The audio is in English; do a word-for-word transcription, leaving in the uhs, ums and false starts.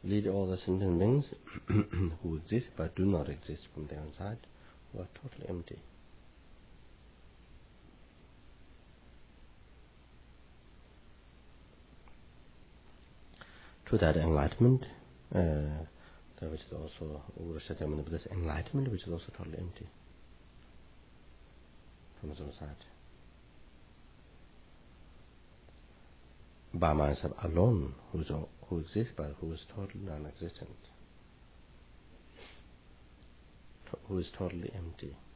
lead all the sentient beings who exist but do not exist from their inside, who are totally empty. To that enlightenment, uh, which is also this enlightenment, which is also totally empty from its own side. Brahma is alone, who, is, who exists but who is totally non-existent, who is totally empty.